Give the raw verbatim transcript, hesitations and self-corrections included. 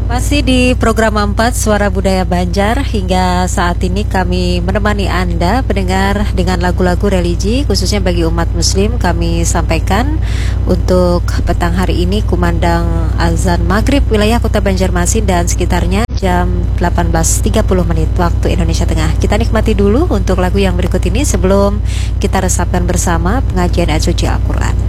Masih di program empat Suara Budaya Banjar. Hingga saat ini kami menemani Anda pendengar dengan lagu-lagu religi, khususnya bagi umat muslim. Kami sampaikan untuk petang hari ini kumandang azan maghrib wilayah kota Banjarmasin dan sekitarnya jam delapan belas tiga puluh menit waktu Indonesia Tengah. Kita nikmati dulu untuk lagu yang berikut ini sebelum kita resapkan bersama pengajian ayat suci Al-Quran.